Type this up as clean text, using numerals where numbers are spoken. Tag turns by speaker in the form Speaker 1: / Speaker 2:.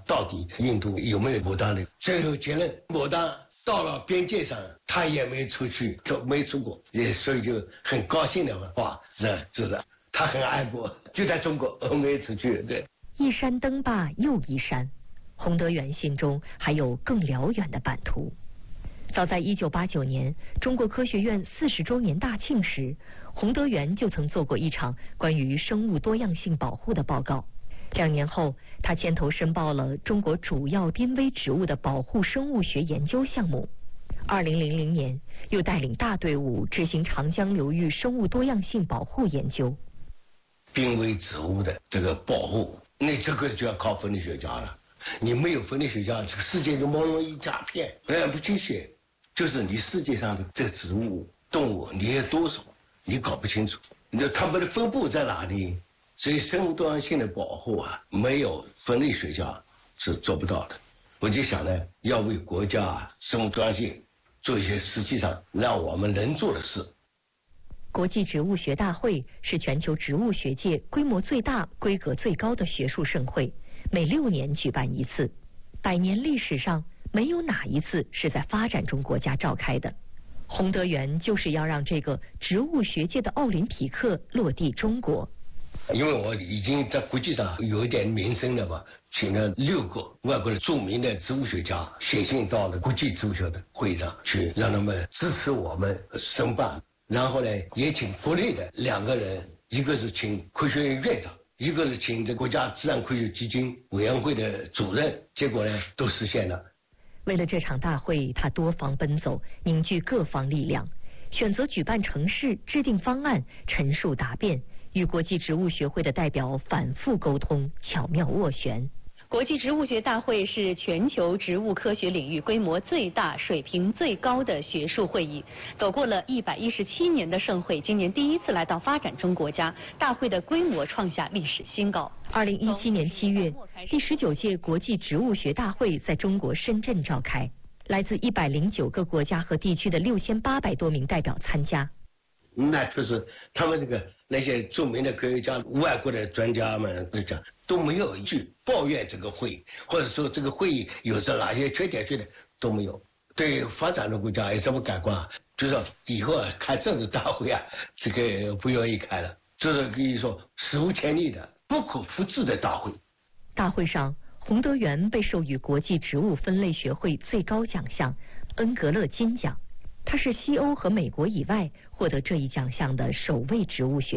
Speaker 1: 到底印度有没有牡丹的。最后结论，牡丹到了边界上，他也没出去，就没出国，所以就很高兴的话，就是他很爱国，就在中国没出去。对，
Speaker 2: 一山登罢又一山，洪德元心中还有更辽远的版图。早在1989年，中国科学院40周年大庆时，洪德元就曾做过一场关于生物多样性保护的报告。2年后，他牵头申报了中国主要濒危植物的保护生物学研究项目。2000年，又带领大队伍执行长江流域生物多样性保护研究。
Speaker 1: 濒危植物的这个保护，那这个就要靠分类学家了。你没有分类学家，这个世界就朦胧一大片，不清晰。就是你世界上的这个植物、动物，你有多少，你搞不清楚。它们的分布在哪里？所以生物多样性的保护啊，没有分类学家是做不到的。我就想呢，要为国家生物多样性做一些实际上让我们能做的事。
Speaker 2: 国际植物学大会是全球植物学界规模最大、规格最高的学术盛会，每6年举办一次，100年历史上没有哪一次是在发展中国家召开的。洪德元就是要让这个植物学界的奥林匹克落地中国。
Speaker 1: 因为我已经在国际上有一点名声了嘛，请了6个外国的著名的植物学家写信到了国际植物学的会上去，让他们支持我们申办。然后呢，也请国内的2个人，一个是请科学院院长，一个是请这国家自然科学基金委员会的主任，结果呢都实现了。
Speaker 2: 为了这场大会，他多方奔走，凝聚各方力量，选择举办城市，制定方案，陈述答辩，与国际植物学会的代表反复沟通，巧妙斡旋。国际植物学大会是全球植物科学领域规模最大、水平最高的学术会议。走过了117年的盛会，今年第一次来到发展中国家，大会的规模创下历史新高。2017年7月，第19届国际植物学大会在中国深圳召开，来自109个国家和地区的6800多名代表参加。
Speaker 1: 那就是他们那些著名的科学家、外国的专家们讲，都没有一句抱怨这个会，或者说这个会议有着哪些缺点都没有。对发展的国家有什么感官？就是说以后开这种大会啊，这个不容易开了，这是可以说史无前例的、不可复制的大会。
Speaker 2: 大会上，洪德元被授予国际植物分类学会最高奖项恩格勒金奖。他是西欧和美国以外获得这一奖项的首位植物学家。